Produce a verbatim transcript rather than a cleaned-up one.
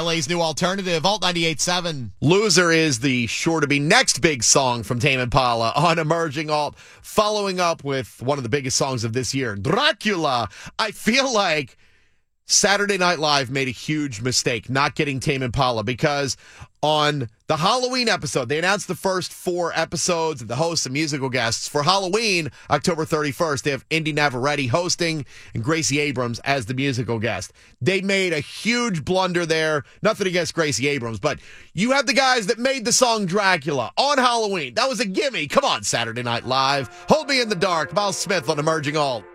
L A's new alternative, Alt ninety-eight point seven. Loser is the sure-to-be next big song from Tame Impala on Emerging Alt, following up with one of the biggest songs of this year, Dracula. I feel like Saturday Night Live made a huge mistake not getting Tame Impala, because on the Halloween episode, they announced the first four episodes, the hosts and musical guests. For Halloween, October thirty-first, they have Indy Navarrete hosting and Gracie Abrams as the musical guest. They made a huge blunder there. Nothing against Gracie Abrams, but you have the guys that made the song Dracula on Halloween. That was a gimme. Come on, Saturday Night Live. Hold me in the dark. Miles Smith on Emerging Alt.